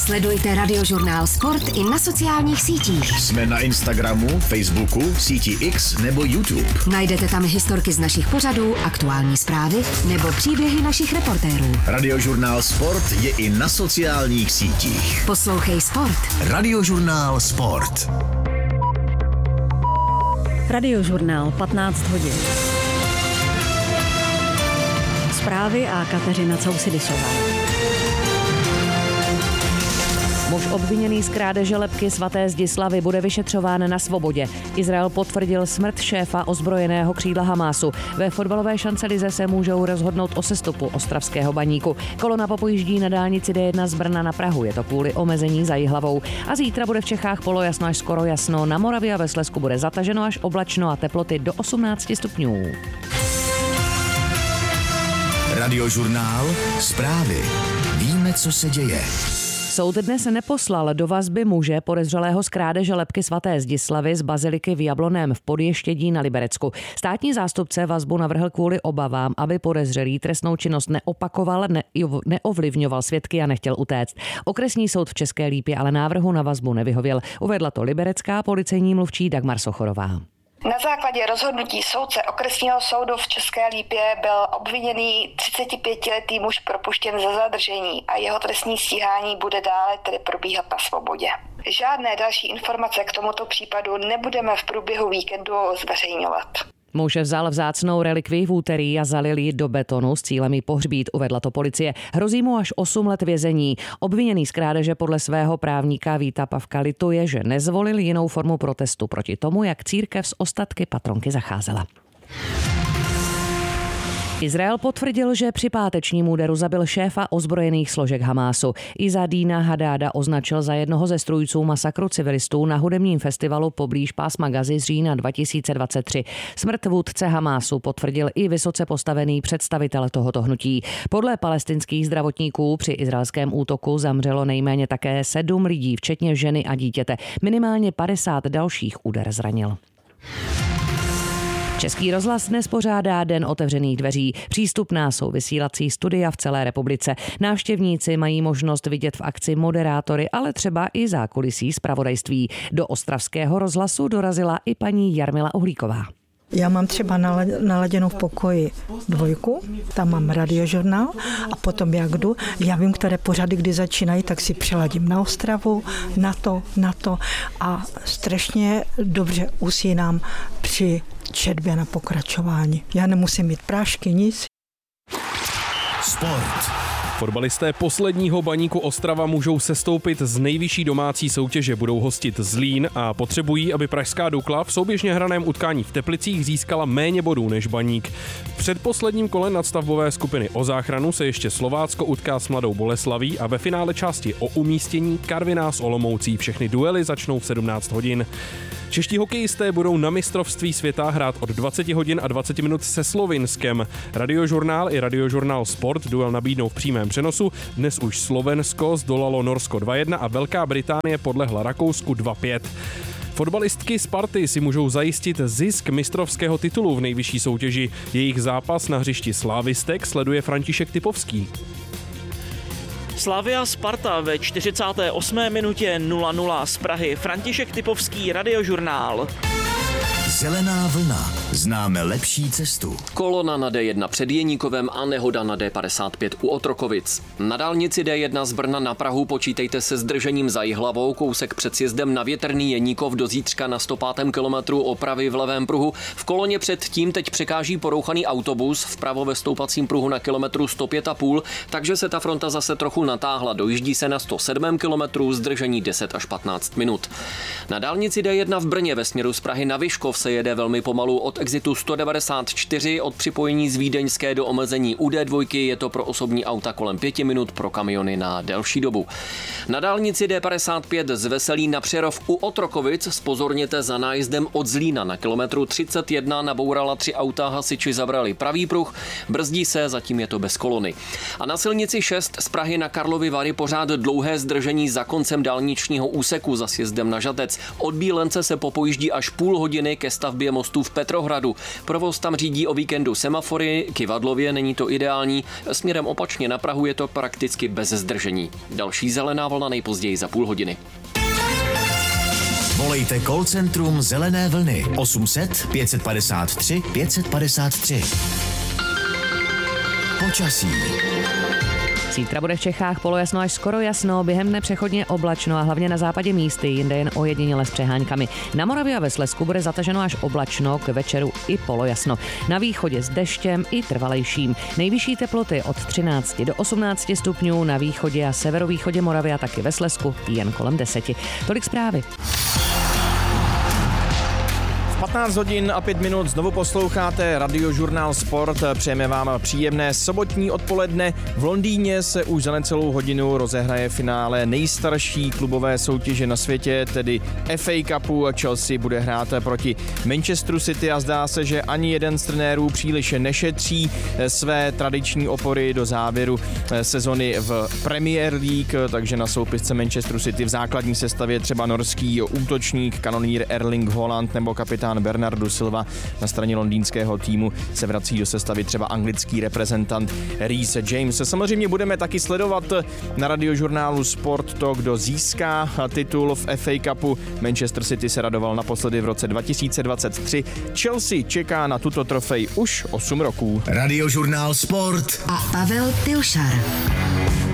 Sledujte Radiožurnál Sport i na sociálních sítích. Jsme na Instagramu, Facebooku, síti X nebo YouTube. Najdete tam historky z našich pořadů, aktuální zprávy nebo příběhy našich reportérů. Radiožurnál Sport je i na sociálních sítích. Poslouchej Sport. Radiožurnál Sport. Radiožurnál 15 hodin. Zprávy a Kateřina Causidisová. Muž obviněný z krádeže lebky svaté Zdislavy bude vyšetřován na svobodě. Izrael potvrdil smrt šéfa ozbrojeného křídla Hamásu. Ve fotbalové šancelize se můžou rozhodnout o sestupu ostravského Baníku. Kolona popojíždí na dálnici D1 z Brna na Prahu. Je to kvůli omezení za Jihlavou. A zítra bude v Čechách polojasno až skoro jasno. Na Moravě a ve Slezsku bude zataženo až oblačno a teploty do 18 stupňů. Radiožurnál Zprávy. Víme, co se děje. Soud dnes neposlal do vazby muže podezřelého z krádeže lebky svaté Zdislavy z baziliky v Jablonném v Podještědí na Liberecku. Státní zástupce vazbu navrhl kvůli obavám, aby podezřelý trestnou činnost neopakoval, neovlivňoval svědky a nechtěl utéct. Okresní soud v České Lípě ale návrhu na vazbu nevyhověl. Uvedla to liberecká policejní mluvčí Dagmar Sochorová. Na základě rozhodnutí soudce okresního soudu v České Lípě byl obviněný 35letý muž propuštěn za zadržení a jeho trestní stíhání bude dále tedy probíhat na svobodě. Žádné další informace k tomuto případu nebudeme v průběhu víkendu zveřejňovat. Muž vzal vzácnou relikvii v úterý a zalil ji do betonu s cílem ji pohřbít, uvedla to policie. Hrozí mu až 8 let vězení. Obviněný z krádeže podle svého právníka Víta Pavka lituje, že nezvolil jinou formu protestu proti tomu, jak církev s ostatky patronky zacházela. Izrael potvrdil, že při pátečním úderu zabil šéfa ozbrojených složek Hamásu. Izzadína Hadáda označil za jednoho ze strůjců masakru civilistů na hudebním festivalu poblíž pásma Gazy z října 2023. Smrt vůdce Hamásu potvrdil i vysoce postavený představitel tohoto hnutí. Podle palestinských zdravotníků při izraelském útoku zemřelo nejméně také 7 lidí, včetně ženy a dítěte. Minimálně 50 dalších úder zranil. Český rozhlas dnes pořádá Den otevřených dveří. Přístupná jsou vysílací studia v celé republice. Návštěvníci mají možnost vidět v akci moderátory, ale třeba i zákulisí zpravodajství. Do ostravského rozhlasu dorazila i paní Jarmila Uhlíková. Já mám třeba naladěnou v pokoji 2, tam mám Radiožurnál a potom jak jdu, já vím, které pořady, kdy začínají, tak si přeladím na Ostravu, na to a strašně dobře usínám při četbě na pokračování. Já nemusím mít prášky, nic. Sport. Fotbalisté posledního Baníku Ostrava můžou sestoupit z nejvyšší domácí soutěže, budou hostit Zlín a potřebují, aby pražská Dukla v souběžně hraném utkání v Teplicích získala méně bodů než Baník. V předposledním kole nadstavbové skupiny o záchranu se ještě Slovácko utká s Mladou Boleslaví a ve finále části o umístění Karviná s Olomoucí. Všechny duely začnou v 17 hodin. Čeští hokejisté budou na mistrovství světa hrát od 20 hodin a 20 minut se Slovinskem. Radiožurnál i Radiožurnál Sport duel nabídnou v přímém přenosu. Dnes už Slovensko zdolalo Norsko 2-1 a Velká Británie podlehla Rakousku 2-5. Fotbalistky Sparty si můžou zajistit zisk mistrovského titulu v nejvyšší soutěži. Jejich zápas na hřišti Slávistek sleduje František Typovský. Slavia Sparta ve 48. minutě 0-0 z Prahy. František Typovský, Radiožurnál. Zelená vlna. Známe lepší cestu. Kolona na D1 před Jeníkovem a nehoda na D55 u Otrokovic. Na dálnici D1 z Brna na Prahu počítejte se zdržením za Jihlavou, kousek před sjezdem na Větrný Jeníkov do zítřka na 105. kilometru opravy v levém pruhu. V koloně předtím teď překáží porouchaný autobus, vpravo ve stoupacím pruhu na kilometru 105,5, takže se ta fronta zase trochu natáhla. Dojíždí se na 107. kilometru, zdržení 10 až 15 minut. Na dálnici D1 v Brně ve směru z Prahy na Vyškov se jede velmi pomalu od exitu 194, od připojení z Vídeňské do omezení u D2 je to pro osobní auta kolem 5 minut, pro kamiony na delší dobu. Na dálnici D55 z Veselí na Přerov u Otrokovic zpozorněte za nájezdem od Zlína na kilometru 31 nabourala 3 auta, hasiči zabrali pravý pruh, brzdí se, zatím je to bez kolony. A na silnici 6 z Prahy na Karlovy Vary pořád dlouhé zdržení za koncem dálničního úseku za sjezdem na Žatec. Od Bílence se popojíždí až půl hodiny ke stavbě mostu v Petrohradě. Vinohradu. Provoz tam řídí o víkendu semafory, Kyvadlově není to ideální, směrem opačně na Prahu je to prakticky bez zdržení. Další zelená vlna nejpozději za půl hodiny. Volejte call centrum Zelené vlny 800 553 553. Počasí. Zítra bude v Čechách polojasno až skoro jasno, během dne přechodně oblačno a hlavně na západě místy, jinde jen ojediněle s přeháňkami. Na Moravě a ve Slezsku bude zataženo až oblačno, k večeru i polojasno. Na východě s deštěm i trvalejším. Nejvyšší teploty od 13 do 18 stupňů, na východě a severovýchodě Moravy a taky ve Slezsku jen kolem 10. Tolik zprávy. 15 hodin a 5 minut znovu posloucháte Radiožurnál Sport. Přejeme vám příjemné sobotní odpoledne. V Londýně se už za necelou hodinu rozehraje finále nejstarší klubové soutěže na světě, tedy FA Cupu. Chelsea bude hrát proti Manchesteru City a zdá se, že ani jeden z trenérů příliš nešetří své tradiční opory do závěru sezony v Premier League, takže na soupisce Manchesteru City v základní sestavě třeba norský útočník, kanonýr Erling Haaland nebo kapitán Bernardo Silva. Na straně londýnského týmu se vrací do sestavy třeba anglický reprezentant Reece James. Samozřejmě budeme taky sledovat na Radiožurnálu Sport to, kdo získá titul v FA Cupu. Manchester City se radoval naposledy v roce 2023. Chelsea čeká na tuto trofej už 8 roků. Radiožurnál Sport a Pavel Pilšar.